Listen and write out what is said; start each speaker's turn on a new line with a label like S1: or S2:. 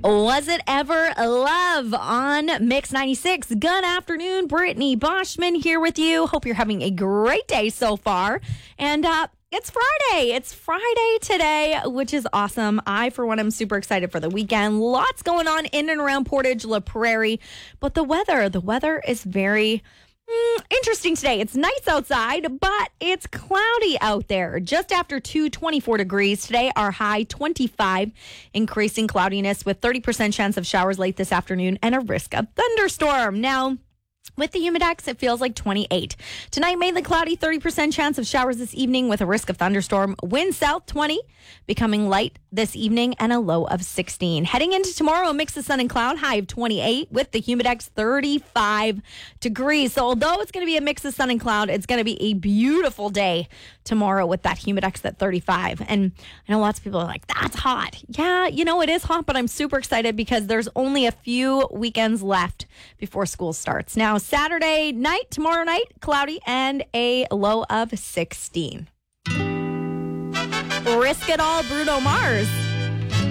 S1: Was It Ever Love on Mix 96? Good afternoon, Brittany Boschman here with you. Hope you're having a great day so far. And it's Friday. It's Friday today, which is awesome. I, for one, am super excited for the weekend. Lots going on in and around Portage La Prairie. But the weather is very interesting today. It's nice outside, but it's cloudy out there. Just after 24 degrees today, our high 25, increasing cloudiness with 30% chance of showers late this afternoon and a risk of thunderstorm. Now, with the humidex, it feels like 28. Tonight, mainly cloudy, 30% chance of showers this evening with a risk of thunderstorm. Wind south 20, becoming light this evening and a low of 16. Heading into tomorrow, a mix of sun and cloud, high of 28 with the humidex 35 degrees. So although it's going to be a mix of sun and cloud, it's going to be a beautiful day tomorrow with that humidex at 35. And I know lots of people are like, that's hot. Yeah, it is hot, but I'm super excited because there's only a few weekends left before school starts. Now, Saturday night, tomorrow night, cloudy and a low of 16. Risk It All, Bruno Mars.